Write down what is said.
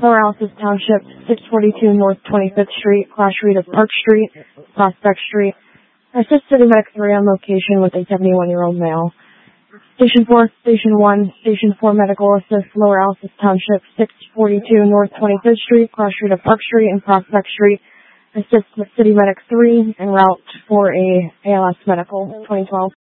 Floralis Township, 642 North 25th Street, Clash Reed of Park Street, Prospect Street. Assist City Medic 3 on location with a 71-year-old male. Station 4, Station 1, Station 4 Medical Assist, Lower Alcis Township, 642 North 25th Street, Clash Reed of Park Street, and Prospect Street. Assist with City Medic 3 en route for a ALS Medical 2012.